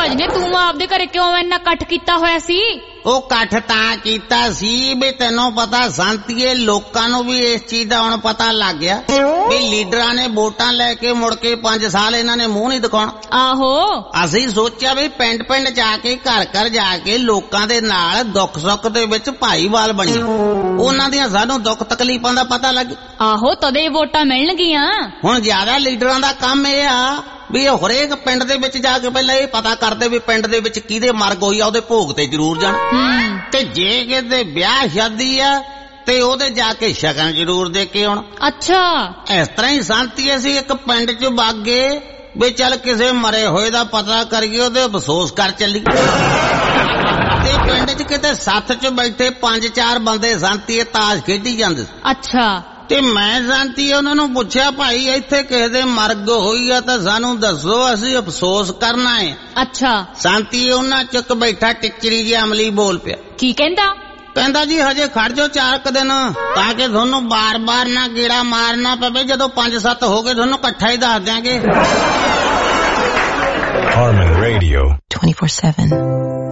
ਭਜਨੇ ਤੂੰ ਆਪਦੇ ਘਰੇ ਕਿਉਂ ਇੰਨਾ ਇਕੱਠ ਕੀਤਾ ਹੋਇਆ ਸੀ? ਉਹ ਇਕੱਠ ਤਾਂ ਕੀਤਾ ਸੀ ਵੀ ਤੈਨੂੰ ਪਤਾ ਸੰਤੀਏ, ਲੋਕਾਂ ਨੂੰ ਵੀ ਇਸ ਚੀਜ਼ ਦਾ ਹੁਣ ਪਤਾ ਲੱਗ ਗਿਆ ਵੀ ਲੀਡਰਾਂ ਨੇ ਵੋਟਾਂ ਲੈ ਕੇ ਮੁੜ ਕੇ 5 ਸਾਲ ਇਹਨਾਂ ਨੇ ਮੂੰਹ ਨਹੀਂ ਦਿਖਾਉਣਾ। ਆਹੋ, ਅਸੀਂ ਸੋਚਿਆ ਵੀ ਪਿੰਡ ਪਿੰਡ ਜਾ ਕੇ ਘਰ ਘਰ ਜਾ ਕੇ ਲੋਕਾਂ ਦੇ ਨਾਲ ਦੁੱਖ ਸੁੱਖ ਦੇ ਵਿੱਚ ਭਾਈਵਾਲ ਬਣੀ, ਉਹਨਾਂ ਦੀਆਂ ਸਾਨੂੰ ਦੁੱਖ ਤਕਲੀਫਾਂ ਦਾ ਪਤਾ ਲੱਗੇ। ਆਹੋ, ਤਦੇ ਵੋਟਾਂ ਮਿਲਣਗੀਆਂ। ਹੁਣ ਜ਼ਿਆਦਾ ਲੀਡਰਾਂ ਦਾ ਕੰਮ ਇਹ ਆ ਵੀ ਹਰੇਕ ਪਿੰਡ ਦੇ ਵਿੱਚ ਜਾ ਕੇ ਪਹਿਲਾਂ ਇਹ ਪਤਾ ਕਰਦੇ ਵੀ ਪਿੰਡ ਦੇ ਵਿੱਚ ਕਿਹਦੇ ਮਰਗ ਹੋਈ ਆ, ਉਹਦੇ ਭੋਗ ਤੇ ਜ਼ਰੂਰ ਜਾਣ, ਤੇ ਜੇ ਕਿਤੇ ਵਿਆਹ ਸ਼ਾਦੀ ਆ ਤੇ ਉਹਦੇ ਜਾ ਕੇ ਸ਼ਗਨ ਜ਼ਰੂਰ ਦੇ ਕੇ ਆਉਣ। ਅੱਛਾ, ਇਸ ਤਰ੍ਹਾਂ ਹੀ ਸੰਤੀ ਅਸੀਂ ਇੱਕ ਪਿੰਡ 'ਚ ਬਾਗੇ ਵੀ ਚੱਲ ਕਿਸੇ ਮਰੇ ਹੋਏ ਦਾ ਪਤਾ ਕਰੀਏ, ਉਹਦੇ ਅਫਸੋਸ ਕਰ ਚੱਲੀਏ। ਤੇ ਪਿੰਡ 'ਚ ਕਿਤੇ ਸੱਥ 'ਚ ਬੈਠੇ 5-4 ਬੰਦੇ ਸੰਤੀ ਤਾਸ਼ ਖੇਡੀ ਜਾਂਦੇ। ਅੱਛਾ, ਤੇ ਮੈਂ ਸੰਤੀ ਉਹਨਾਂ ਨੂੰ ਪੁੱਛਿਆ, ਭਾਈ ਇੱਥੇ ਕਿਸੇ ਦੇ ਮਰਗ ਹੋਈ ਆ ਤਾਂ ਸਾਨੂੰ ਦੱਸੋ, ਅਸੀਂ ਅਫਸੋਸ ਕਰਨਾ ਹੈ। ਅੱਛਾ, ਸੰਤੀ ਉਹਨਾਂ ਚੁੱਕ ਬੈਠਾ ਟਿੱਚਰੀ ਜਿਹਾ ਅਮਲੀ ਬੋਲ ਪਿਆ। ਕੀ ਕਹਿੰਦਾ? ਕਹਿੰਦਾ ਜੀ ਹਜੇ ਖੜ ਜਾਓ 4 ਦਿਨ, ਤਾਂ ਕਿ ਤੁਹਾਨੂੰ ਬਾਰ-ਬਾਰ ਨਾ ਗੇੜਾ ਮਾਰਨਾ ਪਵੇ, ਜਦੋਂ 5-7 ਹੋ ਗਏ ਤੁਹਾਨੂੰ ਇਕੱਠਾ ਹੀ ਦੱਸ ਦਿਆਂਗੇ। Harmon Radio 24/7